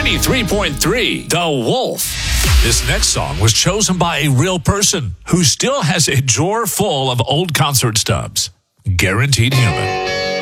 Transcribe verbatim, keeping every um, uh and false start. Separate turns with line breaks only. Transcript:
ninety-three point three, The Wolf. This next song was chosen by a real person who still has a drawer full of old concert stubs. Guaranteed Human.